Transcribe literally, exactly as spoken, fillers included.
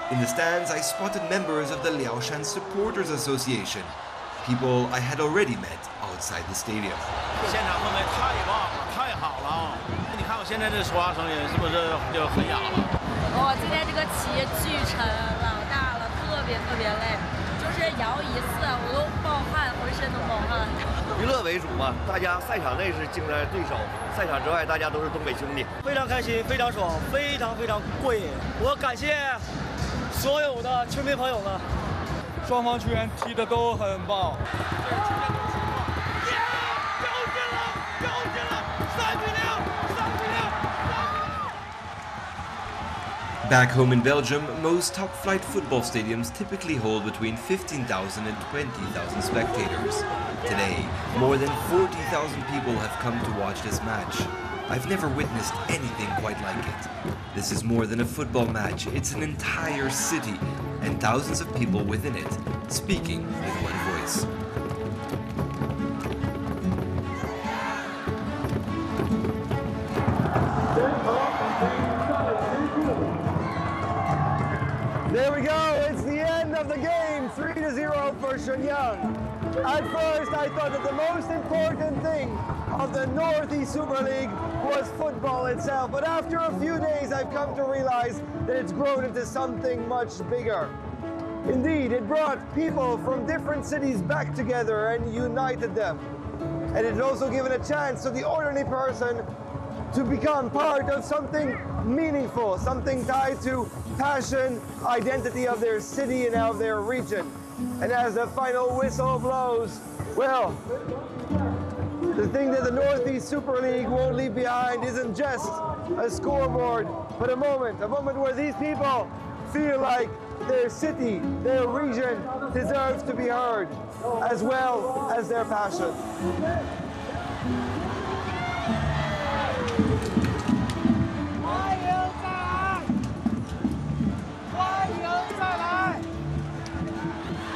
In the stands, I spotted members of the Liaoshan Supporters Association, people I had already met outside the stadium. 现场氛围太棒了，太好了啊！你看我现在这说话声音是不是就很哑了？ 我今天这个旗巨沉，老大了，特别特别累，就是摇一次我都冒汗，浑身都冒汗。 娱乐为主嘛，大家赛场内是竞争对手，赛场之外大家都是东北兄弟， 非常开心，非常爽，非常非常过瘾。我感谢所有的球迷朋友们，双方球员踢得都很棒。 Back home in Belgium, most top-flight football stadiums typically hold between fifteen thousand and twenty thousand spectators. Today, more than forty thousand people have come to watch this match. I've never witnessed anything quite like it. This is more than a football match, it's an entire city, and thousands of people within it, speaking with one voice. There we go, it's the end of the game, three to zero for Shenyang. At first, I thought that the most important thing of the Northeast Super League was football itself, but after a few days, I've come to realize that it's grown into something much bigger. Indeed, it brought people from different cities back together and united them. And it also given a chance to the ordinary person to become part of something meaningful, something tied to passion, identity of their city and of their region. And as the final whistle blows, well, the thing that the Northeast Super League won't leave behind isn't just a scoreboard, but a moment, a moment where these people feel like their city, their region deserves to be heard, as well as their passion.